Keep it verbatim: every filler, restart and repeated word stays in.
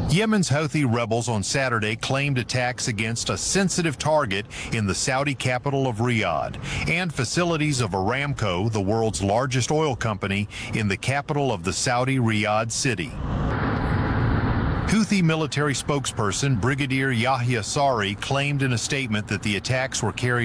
Yemen's Houthi rebels on Saturday claimed attacks against a sensitive target in the Saudi capital of Riyadh and facilities of Aramco, the world's largest oil company, in the capital of the Saudi Riyadh city. Houthi military spokesperson Brigadier Yahya Sari claimed in a statement that the attacks were carried